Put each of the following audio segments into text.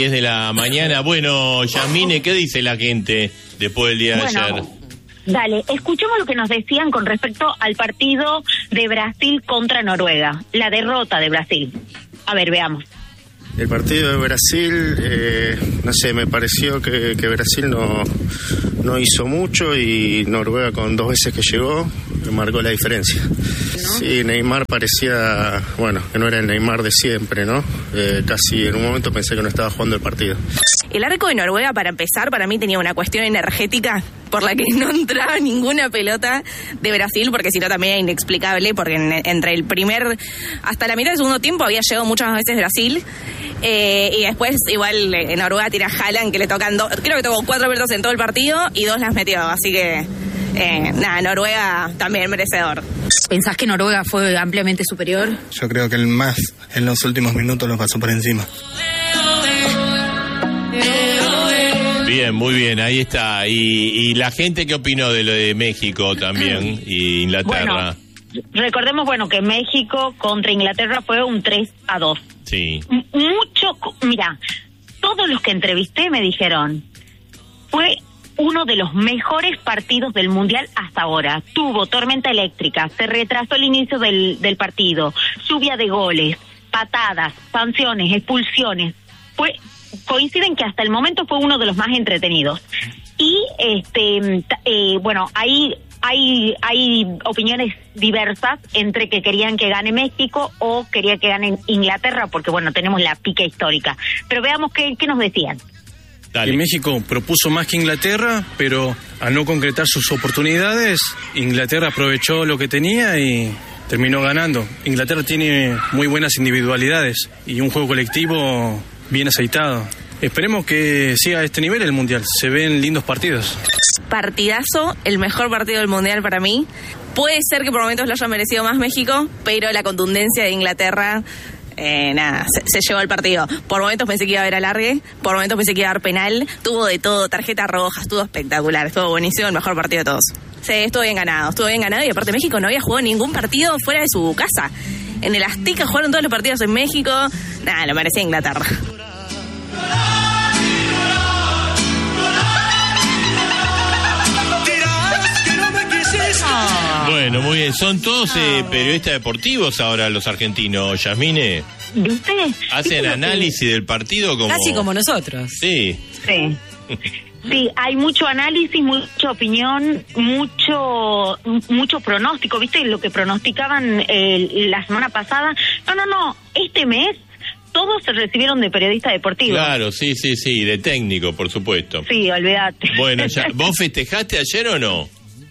10 de la mañana. Bueno, Yasmine, ¿qué dice la gente después del día de ayer? Dale, escuchemos lo que nos decían con respecto al partido de Brasil contra Noruega, la derrota de Brasil. A ver, veamos. El partido de Brasil, no sé, me pareció que Brasil no hizo mucho y Noruega con 2 veces que llegó marcó la diferencia. ¿No? Sí, Neymar parecía, bueno, que no era el Neymar de siempre, ¿no? Casi en un momento pensé que no estaba jugando el partido. El arco de Noruega, para empezar, para mí tenía una cuestión energética por la que no entraba ninguna pelota de Brasil, porque si no también era inexplicable, porque entre el primer, hasta la mitad del segundo tiempo había llegado muchas veces Brasil, y después igual Noruega tira a Haaland, que le tocan creo que tocó 4 pelotas en todo el partido y 2 las metió, así que Noruega también merecedor. ¿Pensás que Noruega fue ampliamente superior? Yo creo que el más en los últimos minutos lo pasó por encima. Bien, muy bien, ahí está. ¿Y la gente qué opinó de lo de México también y Inglaterra? Bueno, recordemos, que México contra Inglaterra fue un 3-2. Sí. Mira, todos los que entrevisté me dijeron, fue uno de los mejores partidos del Mundial hasta ahora. Tuvo tormenta eléctrica, se retrasó el inicio del partido, lluvia de goles, patadas, sanciones, expulsiones. Coinciden que hasta el momento fue uno de los más entretenidos. Y hay opiniones diversas entre que querían que gane México o quería que gane Inglaterra, porque tenemos la pica histórica. Pero veamos qué nos decían. Y México propuso más que Inglaterra, pero al no concretar sus oportunidades, Inglaterra aprovechó lo que tenía y terminó ganando. Inglaterra tiene muy buenas individualidades y un juego colectivo bien aceitado. Esperemos que siga a este nivel el Mundial. Se ven lindos partidos. Partidazo, el mejor partido del Mundial para mí. Puede ser que por momentos lo haya merecido más México, pero la contundencia de Inglaterra, se llevó el partido. Por momentos pensé que iba a haber alargue, por momentos pensé que iba a haber penal. Tuvo de todo, tarjetas rojas, estuvo espectacular, estuvo buenísimo, el mejor partido de todos. Sí, estuvo bien ganado y aparte México no había jugado ningún partido fuera de su casa. En el Azteca jugaron todos los partidos en México. Lo merecía Inglaterra. Bueno, muy bien. Son todos periodistas deportivos ahora los argentinos, Yasmine. ¿Viste? Hacen análisis del partido casi como nosotros. Sí. Sí, hay mucho análisis, mucha opinión, mucho pronóstico. ¿Viste lo que pronosticaban la semana pasada? No, este mes todos se recibieron de periodista deportivo. Claro, sí, de técnico, por supuesto. Sí, olvídate. Bueno, ¿vos festejaste ayer o no?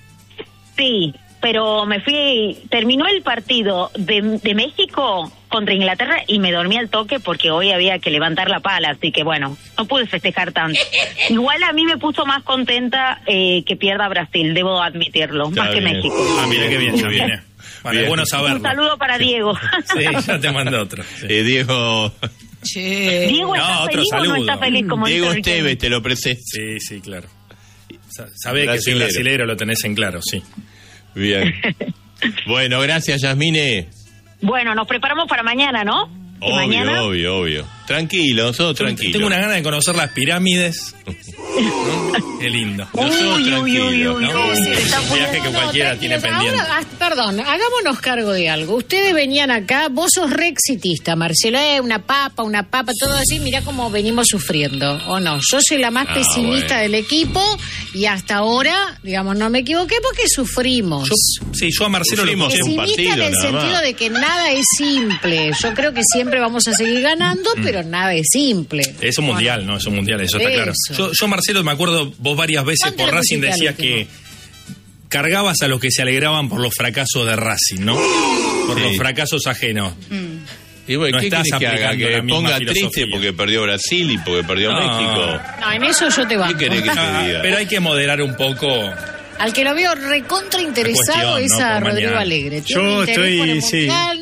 Sí, pero terminó el partido de México contra Inglaterra y me dormí al toque porque hoy había que levantar la pala, así que no pude festejar tanto. Igual a mí me puso más contenta que pierda Brasil, debo admitirlo, está más bien. Que México. Mira qué bien, ya viene. Vale, bueno saberlo. Un saludo para Diego. Sí, ya te mandé otro. Sí. Diego... Diego está feliz o no está feliz como Diego Esteves, te lo presento. Sí, claro. Sabés que soy brasilero, lo tenés en claro, sí. Bien. Bueno, gracias, Yasmine. Bueno, nos preparamos para mañana, ¿no? Obvio. Tranquilo, nosotros tranquilos. Tengo una gana de conocer las pirámides. Qué lindo. Nosotros tranquilos, ¿no? Un viaje que cualquiera tiene pendiente. Ahora, perdón, hagámonos cargo de algo. Ustedes venían acá, vos sos re exitista, Marcelo, una papa, todo así, mirá cómo venimos sufriendo, ¿o no? Yo soy la más pesimista del equipo y hasta ahora, no me equivoqué porque sufrimos. Yo a Marcelo lo pesimista un partido, en el sentido de que nada es simple. Yo creo que siempre vamos a seguir ganando, pero nada es simple. Es un mundial, ¿no? Es un mundial, eso está claro. Yo, Marcelo, me acuerdo, vos varias veces por Racing decías que cargabas a los que se alegraban por los fracasos de Racing, ¿no? Por los fracasos ajenos. Y bueno, no ¿qué estás que haga? Que ponga filosofía. Triste porque perdió Brasil y porque perdió México. No, en eso yo te banco. ¿Qué querés que te diga? Pero hay que moderar un poco. Al que lo veo recontra interesado es a Rodrigo Alegre. Yo estoy, sí. No,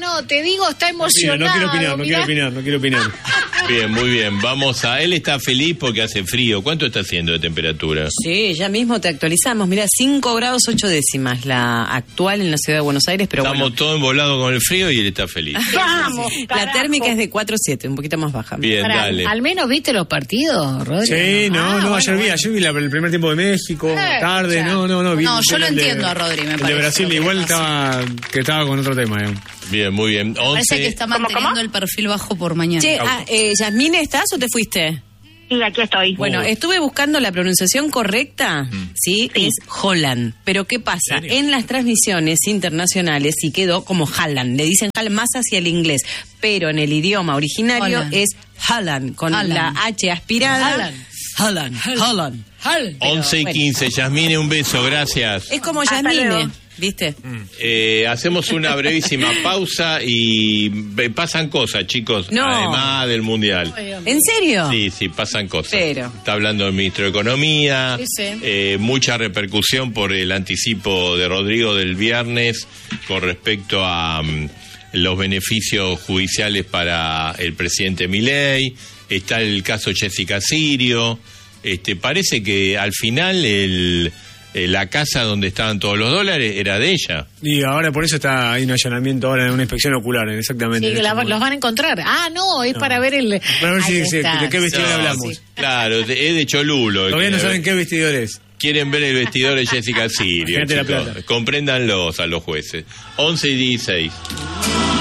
no, te digo, está emocionado. No quiero opinar. Bien, muy bien. Él está feliz porque hace frío. ¿Cuánto está haciendo de temperatura? Sí, ya mismo te actualizamos. Mira, 5 grados 8 décimas la actual en la ciudad de Buenos Aires, pero estamos todos embolados con el frío y él está feliz. Vamos, la térmica es de 4,7, un poquito más baja. Bien, dale. ¿Al menos viste los partidos, Rodrigo? Sí, ayer vi el primer tiempo de México, tarde, no. Yo lo entiendo a Rodri, me parece. El de Brasil igual estaba con otro tema. Bien, muy bien. Parece que está manteniendo el perfil bajo por mañana. Che, Yasmín, ¿estás o te fuiste? Sí, aquí estoy. Bueno, estuve buscando la pronunciación correcta, ¿sí? Es Holland. Pero ¿qué pasa? En las transmisiones internacionales sí quedó como Haaland. Le dicen Haaland más hacia el inglés. Pero en el idioma originario es Haaland, con la H aspirada. Haaland. 11:15, Yasmine, un beso, gracias. Es como Yasmine, ¿viste? Hacemos una brevísima pausa y pasan cosas, chicos, además del Mundial. ¿En serio? Sí, pasan cosas. Pero. Está hablando el ministro de Economía, sí. Mucha repercusión por el anticipo de Rodrigo del viernes con respecto a los beneficios judiciales para el presidente Milei. Está el caso Jessica Sirio. Parece que al final la casa donde estaban todos los dólares era de ella. Y ahora por eso hay un allanamiento ahora en una inspección ocular, exactamente. Sí, los van a encontrar. Es para ver el... Para ver de qué vestidor hablamos. Sí. Claro, es de Cholulo. Todavía no saben qué vestidor es. Quieren ver el vestidor de Jessica Sirio. Compréndanlos a los jueces. 11:16.